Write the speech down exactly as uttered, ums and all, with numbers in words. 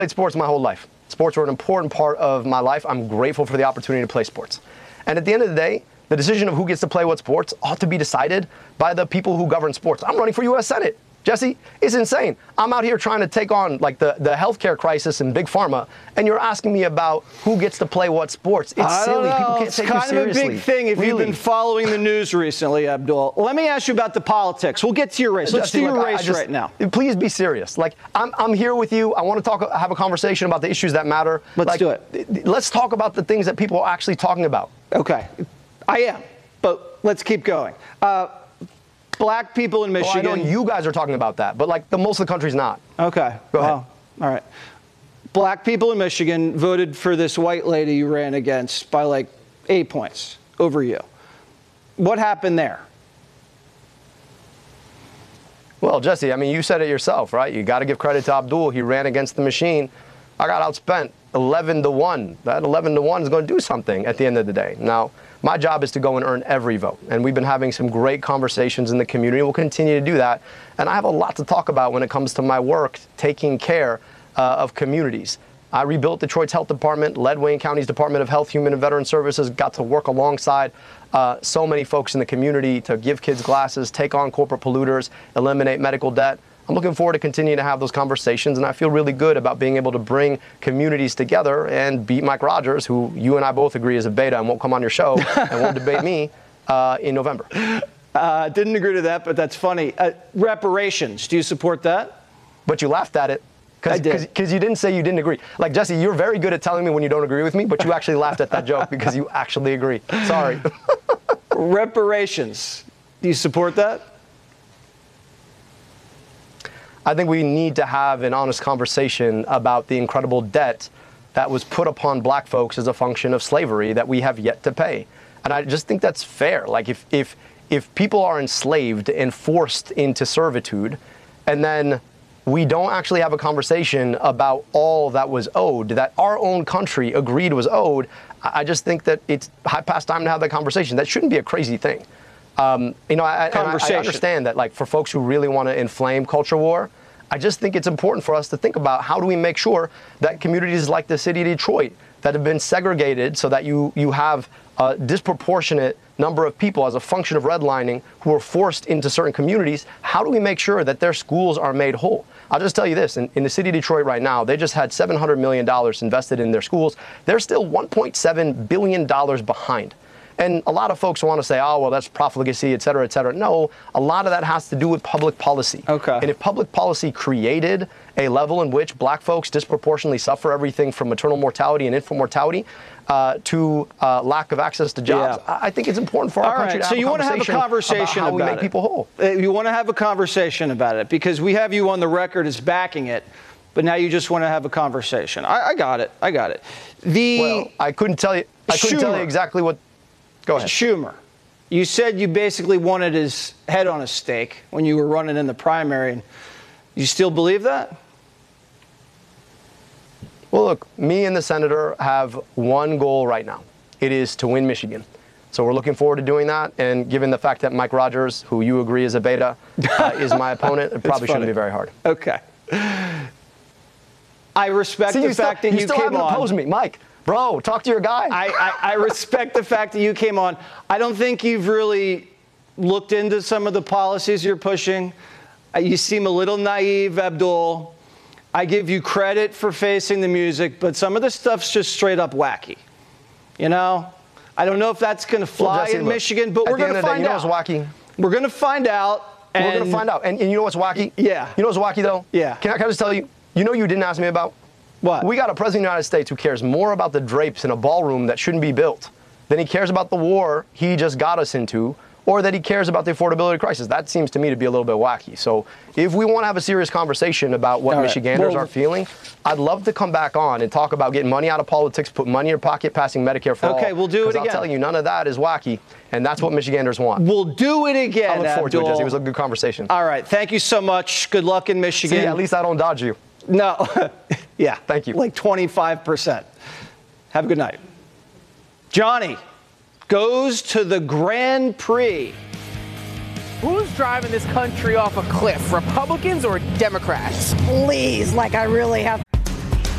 played sports my whole life. Sports were an important part of my life. I'm grateful for the opportunity to play sports. And at the end of the day, the decision of who gets to play what sports ought to be decided by the people who govern sports. I'm running for U S Senate. Jesse, it's insane. I'm out here trying to take on like the, the healthcare crisis in big pharma, and you're asking me about who gets to play what sports. It's I silly. Don't know. People can't it's take kind you seriously. of a big thing if really. you've been following the news recently, Abdul. Let me ask you about the politics. We'll get to your race. Let's Jesse, do your look, race just, right now. Please be serious. Like I'm, I'm here with you. I want to talk, have a conversation about the issues that matter. Let's like, do it. Let's talk about the things that people are actually talking about. Okay, I am, but let's keep going. Uh, Black people in Michigan. Well, I know you guys are talking about that, but like the most of the country's not. Okay. Go ahead. Well, all right. Black people in Michigan voted for this white lady you ran against by like eight points over you. What happened there? Well, Jesse, I mean, you said it yourself, right? You got to give credit to Abdul. He ran against the machine. I got outspent eleven to one. That eleven to one is going to do something at the end of the day. Now, my job is to go and earn every vote. And we've been having some great conversations in the community. We'll continue to do that. And I have a lot to talk about when it comes to my work taking care uh, of communities. I rebuilt Detroit's health department, led Wayne County's Department of Health, Human and Veteran Services, got to work alongside uh, so many folks in the community to give kids glasses, take on corporate polluters, eliminate medical debt. I'm looking forward to continuing to have those conversations, and I feel really good about being able to bring communities together and beat Mike Rogers, who you and I both agree is a beta and won't come on your show and won't debate me uh, in November. Uh, didn't agree to that, but that's funny. Uh, reparations, do you support that? But you laughed at it. I did. Because you didn't say you didn't agree. Like, Jesse, you're very good at telling me when you don't agree with me, but you actually laughed at that joke because you actually agree. Sorry. Reparations, do you support that? I think we need to have an honest conversation about the incredible debt that was put upon black folks as a function of slavery that we have yet to pay. And I just think that's fair. Like if if if people are enslaved and forced into servitude, and then we don't actually have a conversation about all that was owed, that our own country agreed was owed, I just think that it's past time to have that conversation. That shouldn't be a crazy thing. Um, you know, I, I, I understand that, like, for folks who really want to inflame culture war, I just think it's important for us to think about how do we make sure that communities like the city of Detroit that have been segregated so that you, you have a disproportionate number of people as a function of redlining who are forced into certain communities, how do we make sure that their schools are made whole? I'll just tell you this, in, in the city of Detroit right now, they just had seven hundred million dollars invested in their schools. They're still one point seven billion dollars behind. And a lot of folks want to say, oh, well, that's profligacy, et cetera, et cetera. No, a lot of that has to do with public policy. Okay. And if public policy created a level in which black folks disproportionately suffer everything from maternal mortality and infant mortality uh, to uh, lack of access to jobs, yeah. I think it's important for our All country right. to have so a you want to have a conversation about how about we make it. people whole. Uh, you want to have a conversation about it because we have you on the record as backing it. But now you just want to have a conversation. I, I got it. I got it. The well, I couldn't tell you. I couldn't Schumer. tell you exactly what. Go ahead. Schumer, you said you basically wanted his head on a stake when you were running in the primary. And you still believe that? Well, look, me and the senator have one goal right now. It is to win Michigan. So we're looking forward to doing that. And given the fact that Mike Rogers, who you agree is a beta, uh, is my opponent, it probably shouldn't be very hard. Okay. I respect See, the you fact still, that you, you still came haven't on. opposed me, Mike. Bro, talk to your guy. I, I, I respect the fact that you came on. I don't think you've really looked into some of the policies you're pushing. Uh, you seem a little naive, Abdul. I give you credit for facing the music, but some of the stuff's just straight up wacky. You know? I don't know if that's going to fly well, Jesse, in look, Michigan, but we're going to find you know out. What's wacky? We're going to find out. And we're going to find out. And, and you know what's wacky? Yeah. You know what's wacky, though? Yeah. Can I, can I just tell you? You know you didn't ask me about? What? We got a president of the United States who cares more about the drapes in a ballroom that shouldn't be built than he cares about the war he just got us into, or that he cares about the affordability crisis. That seems to me to be a little bit wacky. So if we want to have a serious conversation about what All right. Michiganders well, are feeling, I'd love to come back on and talk about getting money out of politics, put money in your pocket, passing Medicare for all. Okay, we'll do it again. I'll tell you, none of that is wacky, and that's what Michiganders want. We'll do it again, I look forward Abdul. to it, Jesse. It was a good conversation. All right. Thank you so much. Good luck in Michigan. See, at least I don't dodge you. No. Yeah. Thank you. Like twenty-five percent. Have a good night. Johnny goes to the Grand Prix. Who's driving this country off a cliff, Republicans or Democrats? Please, like I really have.